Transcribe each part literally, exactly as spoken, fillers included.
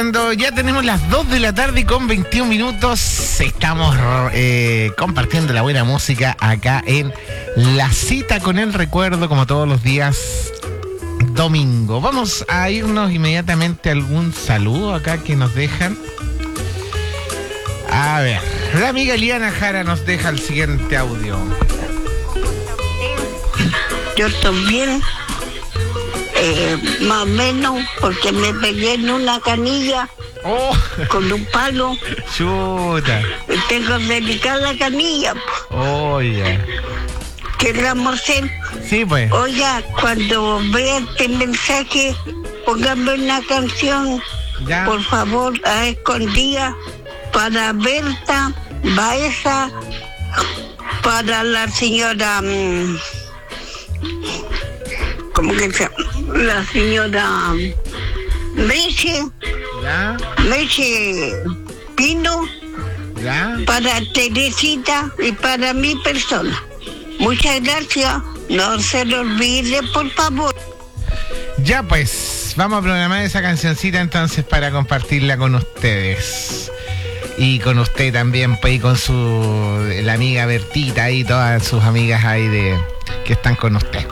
Cuando ya tenemos las dos de la tarde con veintiún minutos, estamos eh, compartiendo la buena música acá en La Cita con el Recuerdo, como todos los días domingo. Vamos a irnos inmediatamente a algún saludo acá que nos dejan. A ver, la amiga Liana Jara nos deja el siguiente audio. Yo también, eh, más o menos, porque me pegué en una canilla oh. con un palo. Chuta. Y tengo delicada la canilla. Oye. ¿Qué le vamos a hacer? Sí, pues. Oiga, cuando vea este mensaje, póngame una canción, ya. Por favor, a escondida, para Berta Baeza, para la señora... Mmm, ¿cómo que se llama? La señora Meche, ¿Ya? Meche Pino, ¿Ya? para Teresita y para mi persona. Muchas gracias. No se lo olvide, por favor. Ya pues, vamos a programar esa cancioncita entonces para compartirla con ustedes. Y con usted también, pues, y con su la amiga Bertita y todas sus amigas ahí de que están con usted.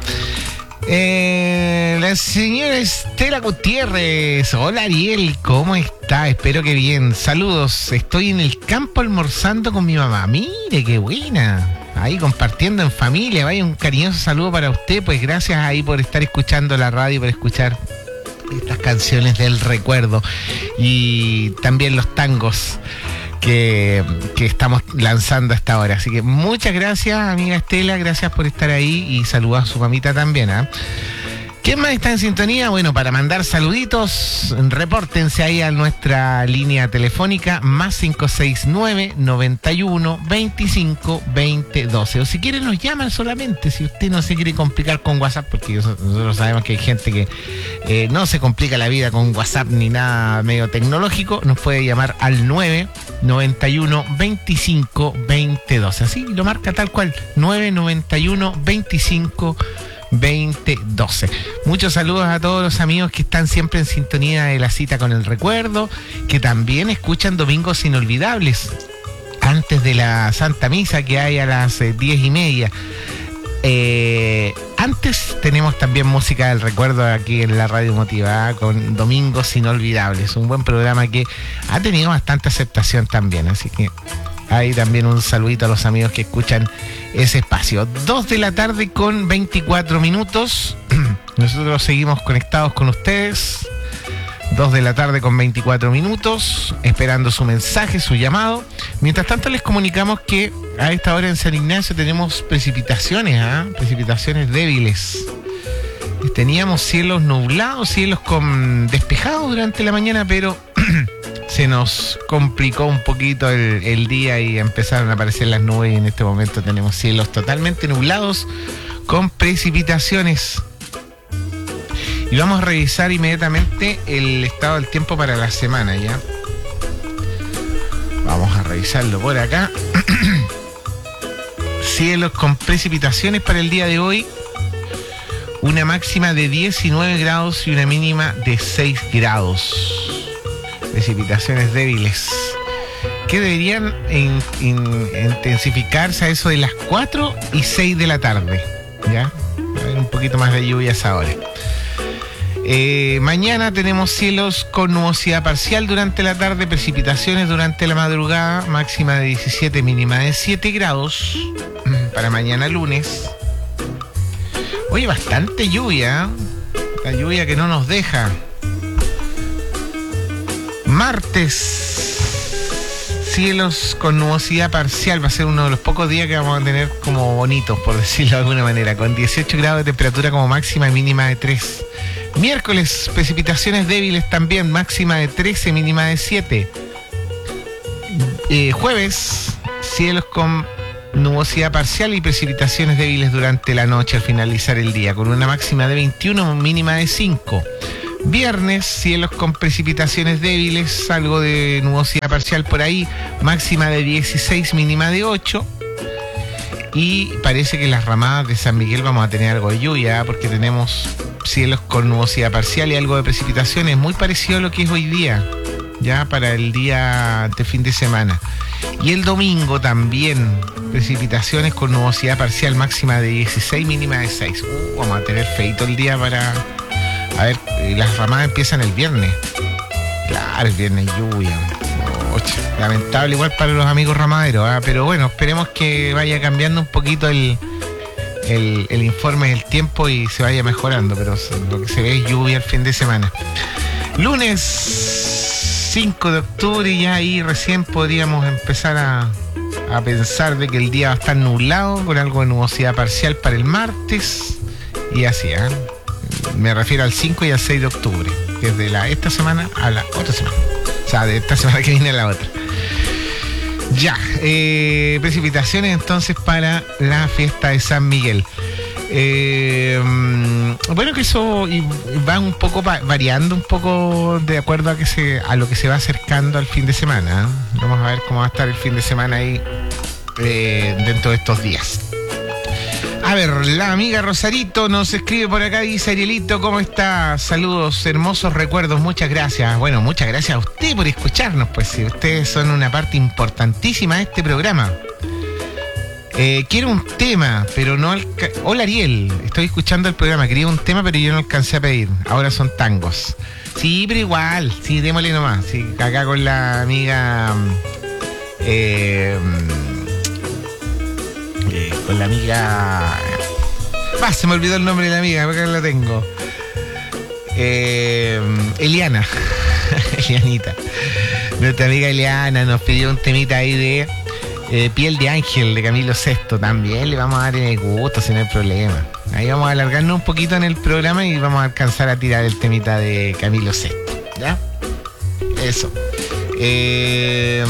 Eh, la señora Estela Gutiérrez. Hola Ariel, ¿cómo está? Espero que bien. Saludos, estoy en el campo almorzando con mi mamá. Mire, qué buena. Ahí compartiendo en familia. Vaya, un cariñoso saludo para usted. Pues gracias ahí por estar escuchando la radio, por escuchar estas canciones del recuerdo y también los tangos que, que estamos lanzando hasta ahora. Así que muchas gracias, amiga Estela, gracias por estar ahí y saludos a su mamita también, ¿eh? ¿Quién más está en sintonía? Bueno, para mandar saluditos, repórtense ahí a nuestra línea telefónica más cinco seis nueve, noventa y uno, veinticinco, veinte, doce. O si quieren nos llaman solamente, si usted no se quiere complicar con WhatsApp, porque nosotros sabemos que hay gente que eh, no se complica la vida con WhatsApp ni nada medio tecnológico, nos puede llamar al nueve, noventa y uno, veinticinco, veinte, doce. Así lo marca tal cual, nueve, noventa y uno, veinticinco, veinte, doce. Muchos saludos a todos los amigos que están siempre en sintonía de La Cita con el Recuerdo, que también escuchan Domingos Inolvidables antes de la Santa Misa que hay a las eh, diez y media. Eh, antes tenemos también música del recuerdo aquí en la Radio Motivada con Domingos Inolvidables, un buen programa que ha tenido bastante aceptación también, así que ahí también un saludito a los amigos que escuchan ese espacio. Dos de la tarde con veinticuatro minutos. Nosotros seguimos conectados con ustedes. Dos de la tarde con veinticuatro minutos, esperando su mensaje, su llamado. Mientras tanto les comunicamos que a esta hora en San Ignacio tenemos precipitaciones, ¿eh? Precipitaciones débiles. Teníamos cielos nublados, cielos con despejados durante la mañana, pero se nos complicó un poquito el, el día y empezaron a aparecer las nubes y en este momento tenemos cielos totalmente nublados con precipitaciones. Y vamos a revisar inmediatamente el estado del tiempo para la semana, ¿ya? Vamos a revisarlo por acá. Cielos con precipitaciones para el día de hoy. Una máxima de diecinueve grados y una mínima de seis grados. Precipitaciones débiles que deberían in, in, intensificarse a eso de las cuatro y seis de la tarde, ¿ya? Va a haber un poquito más de lluvias ahora. Eh, mañana tenemos cielos con nubosidad parcial durante la tarde, precipitaciones durante la madrugada, máxima de diecisiete, mínima de siete grados para mañana lunes. Oye, bastante lluvia, ¿eh? La lluvia que no nos deja. Martes, cielos con nubosidad parcial, va a ser uno de los pocos días que vamos a tener como bonitos, por decirlo de alguna manera, con dieciocho grados de temperatura como máxima y mínima de tres. Miércoles, precipitaciones débiles también, máxima de trece, mínima de siete. Eh, jueves, cielos con nubosidad parcial y precipitaciones débiles durante la noche al finalizar el día, con una máxima de veintiuno, mínima de cinco. Viernes, cielos con precipitaciones débiles, algo de nubosidad parcial por ahí, máxima de dieciséis, mínima de ocho. Y parece que en las ramadas de San Miguel vamos a tener algo de lluvia, porque tenemos cielos con nubosidad parcial y algo de precipitaciones, muy parecido a lo que es hoy día. ya para el día de fin de semana. Y el domingo también precipitaciones con nubosidad parcial, máxima de dieciséis, mínima de seis. Uh, vamos a tener feito el día para... A ver, las ramadas empiezan el viernes. Claro, el viernes lluvia. Ocho. Lamentable igual para los amigos ramaderos, ¿eh? Pero bueno, esperemos que vaya cambiando un poquito el, el, el informe del tiempo y se vaya mejorando. Pero lo que se ve es lluvia el fin de semana. Lunes cinco de octubre, y ya ahí recién podríamos empezar a, a pensar de que el día va a estar nublado con algo de nubosidad parcial para el martes. Y así, ¿eh? Me refiero al cinco y al seis de octubre, que es de la, esta semana a la otra semana. O sea, de esta semana que viene a la otra. Ya, eh, precipitaciones entonces para la fiesta de San Miguel. Eh, bueno, que eso va un poco variando un poco de acuerdo a que se a lo que se va acercando al fin de semana, ¿eh? Vamos a ver cómo va a estar el fin de semana ahí eh, dentro de estos días. A ver, la amiga Rosarito nos escribe por acá, dice: Arielito, ¿cómo está? Saludos, hermosos recuerdos, muchas gracias. Bueno, muchas gracias a usted por escucharnos, pues si ustedes son una parte importantísima de este programa. Eh, quiero un tema, pero no... Alca- Hola Ariel, estoy escuchando el programa, quería un tema, pero yo no alcancé a pedir. Ahora son tangos. Sí, pero igual, sí, démosle nomás. Sí, acá con la amiga... Eh, eh, con la amiga... Ah, se me olvidó el nombre de la amiga, porque la tengo. Eh, Eliana. Elianita. Nuestra amiga Eliana nos pidió un temita ahí de... Eh, Piel de Ángel de Camilo Sesto. También le vamos a dar en el gusto, si no hay problema. Ahí vamos a alargarnos un poquito en el programa y vamos a alcanzar a tirar el temita de Camilo Sesto, ¿ya? Eso. Eh,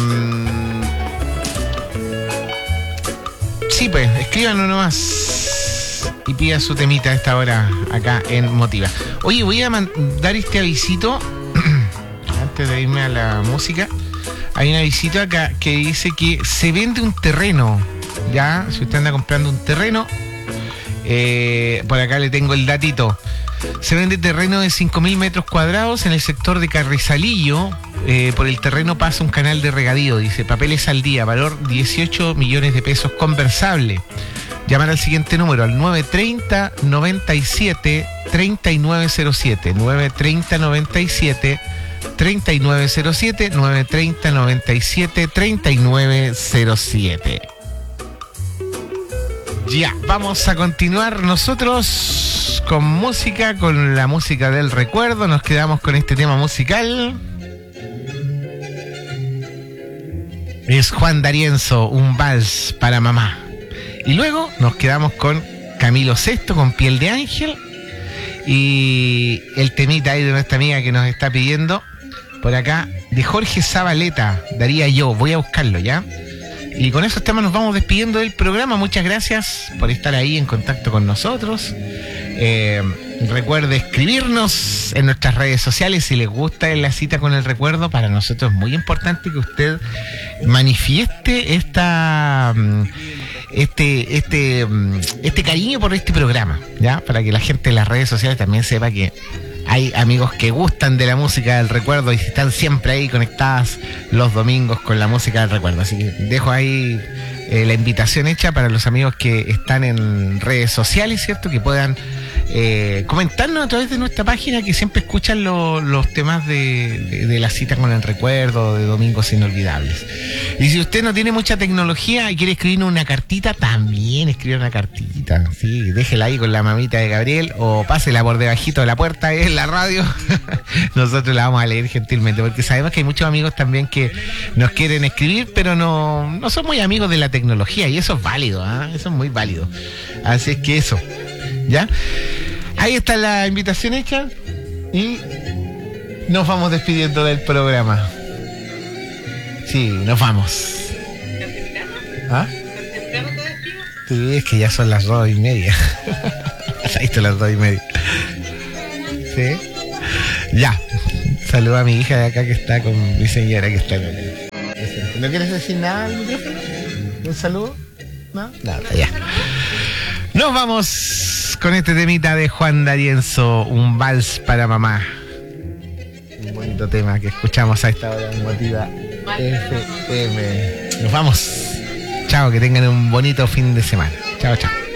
sí, pues, escríbanos nomás y pida su temita a esta hora acá en Motiva. Oye, voy a dar este avisito antes de irme a la música. Hay una visita acá que dice que se vende un terreno, ya, si usted anda comprando un terreno, eh, por acá le tengo el datito. Se vende terreno de cinco mil metros cuadrados en el sector de Carrizalillo. Eh, por el terreno pasa un canal de regadío, dice, papeles al día, valor dieciocho millones de pesos, conversable. Llamar al siguiente número, al nueve treinta, noventa y siete, treinta y nueve cero siete, nueve treinta, noventa y siete, treinta y nueve cero siete, nueve treinta, noventa y siete, treinta y nueve cero siete. Ya, vamos a continuar nosotros con música, con la música del recuerdo. Nos quedamos con este tema musical. Es Juan D'Arienzo, un vals para mamá. Y luego nos quedamos con Camilo Sesto, con Piel de Ángel. Y el temita ahí de nuestra amiga que nos está pidiendo por acá, de Jorge Zabaleta, daría yo, voy a buscarlo, ¿ya? Y con esos temas nos vamos despidiendo del programa. Muchas gracias por estar ahí en contacto con nosotros. Eh, recuerde escribirnos en nuestras redes sociales si les gusta la cita con el recuerdo. Para nosotros es muy importante que usted manifieste esta... Este, este, este cariño por este programa, ¿ya? Para que la gente en las redes sociales también sepa que hay amigos que gustan de la música del recuerdo y están siempre ahí conectadas los domingos con la música del recuerdo. Así que dejo ahí eh, la invitación hecha para los amigos que están en redes sociales, ¿cierto? Que puedan eh, comentarnos a través de nuestra página, que siempre escuchan lo, los temas de, de, de la cita con el recuerdo, de Domingos Inolvidables. Y si usted no tiene mucha tecnología y quiere escribir una cartita, también escribe una cartita. Sí, déjela ahí con la mamita de Gabriel o pásela por debajito de la puerta en la radio. Nosotros la vamos a leer gentilmente, porque sabemos que hay muchos amigos también que nos quieren escribir, pero no, no son muy amigos de la tecnología, y eso es válido, ¿eh? Eso es muy válido. Así es que eso, ¿ya? Ahí está la invitación hecha y nos vamos despidiendo del programa. Sí, nos vamos. ¿Ah? Sí, es que ya son las dos y media. Ahí están las dos y media. Sí. Ya. Saluda a mi hija de acá que está con mi señora que está con... ¿No quieres decir nada al micrófono? ¿Un saludo? ¿No? Nada, ya. Nos vamos con este temita de Juan D'Arienzo, un vals para mamá. Un buen bonito tema que escuchamos a esta hora en Motiva F M. Nos vamos. Chao, que tengan un bonito fin de semana. Chao, chao.